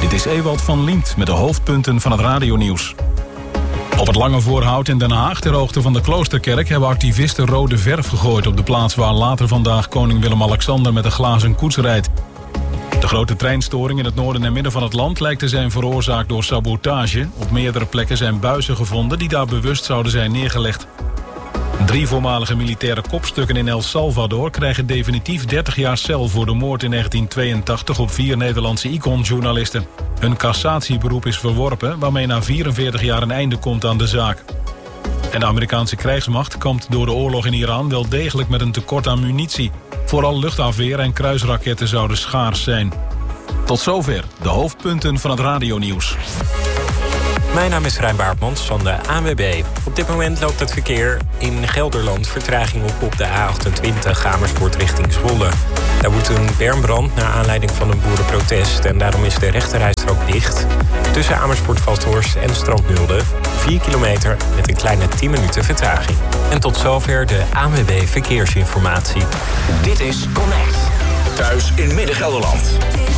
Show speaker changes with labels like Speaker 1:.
Speaker 1: Dit is Ewald van Liemt met de hoofdpunten van het radionieuws. Op het Lange Voorhout in Den Haag, ter hoogte van de Kloosterkerk, hebben activisten rode verf gegooid op de plaats waar later vandaag koning Willem-Alexander met een glazen koets rijdt. De grote treinstoring in het noorden en midden van het land lijkt te zijn veroorzaakt door sabotage. Op meerdere plekken zijn buizen gevonden die daar bewust zouden zijn neergelegd. 3 voormalige militaire kopstukken in El Salvador krijgen definitief 30 jaar cel voor de moord in 1982 op 4 Nederlandse Icon-journalisten. Hun cassatieberoep is verworpen, waarmee na 44 jaar een einde komt aan de zaak. En de Amerikaanse krijgsmacht kampt door de oorlog in Iran wel degelijk met een tekort aan munitie. Vooral luchtafweer en kruisraketten zouden schaars zijn. Tot zover de hoofdpunten van het radionieuws.
Speaker 2: Mijn naam is Rijn Baartmans van de ANWB. Op dit moment loopt het verkeer in Gelderland vertraging op de A28 Amersfoort richting Zwolle. Daar woedt een bermbrand naar aanleiding van een boerenprotest en daarom is de rechterrijstrook dicht. Tussen Amersfoort-Vathorst en Strandnulde 4 kilometer met een kleine 10 minuten vertraging. En tot zover de ANWB Verkeersinformatie.
Speaker 3: Dit is Connect. Thuis in Midden-Gelderland.